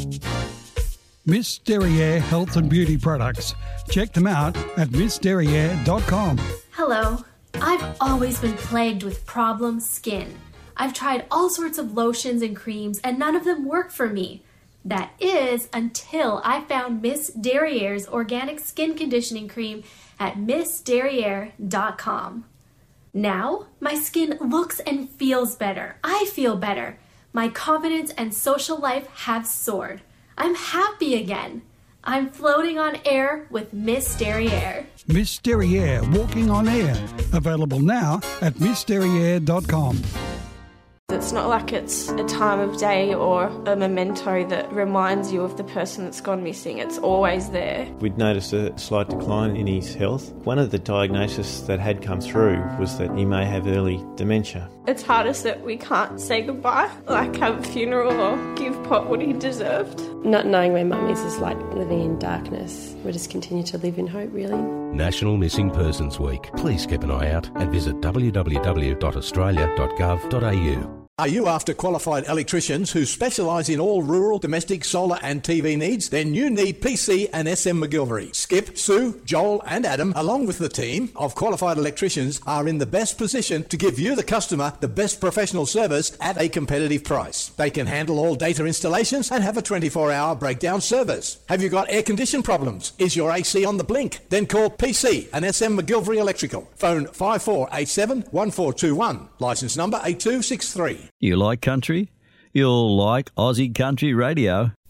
Miss Derriere Health and Beauty Products. Check them out at missderriere.com. Hello. I've always been plagued with problem skin. I've tried all sorts of lotions and creams and none of them work for me. That is until I found Miss Derriere's organic skin conditioning cream at missderriere.com. Now, my skin looks and feels better. I feel better. My confidence and social life have soared. I'm happy again. I'm floating on air with Miss Derriere. Miss Derriere Walking on Air. Available now at missderriere.com. It's not like it's a time of day or a memento that reminds you of the person that's gone missing. It's always there. We'd noticed a slight decline in his health. One of the diagnoses that had come through was that he may have early dementia. It's hardest that we can't say goodbye, like have a funeral or give Pop what he deserved. Not knowing where Mum is like living in darkness. We just continue to live in hope, really. National Missing Persons Week. Please keep an eye out and visit www.australia.gov.au. Are you after qualified electricians who specialise in all rural, domestic, solar and TV needs? Then you need PC and SM McGilvery. Skip, Sue, Joel and Adam, along with the team of qualified electricians, are in the best position to give you, the customer, the best professional service at a competitive price. They can handle all data installations and have a 24-hour breakdown service. Have you got air condition problems? Is your AC on the blink? Then call PC and SM McGilvery Electrical. Phone 5487 1421. Licence number 8263. You like country? You'll like Aussie Country Radio.